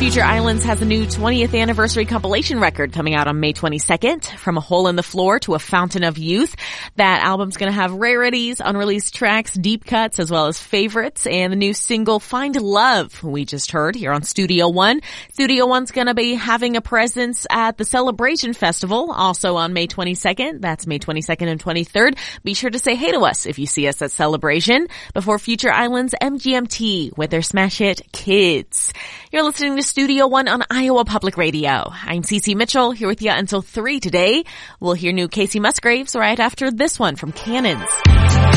Future Islands has a new 20th anniversary compilation record coming out on May 22nd. From A Hole in the Floor to A Fountain of Youth. That album's going to have rarities, unreleased tracks, deep cuts, as well as favorites. And the new single, Find Love, we just heard here on Studio One. Studio One's going to be having a presence at the Celebration Festival, also on May 22nd. That's May 22nd and 23rd. Be sure to say hey to us if you see us at Celebration before Future Islands MGMT with their smash hit, Kids. You're listening to Studio One on Iowa Public Radio. I'm Cece Mitchell, here with you until 3 today. We'll hear new Casey Musgraves right after this one from Cannons.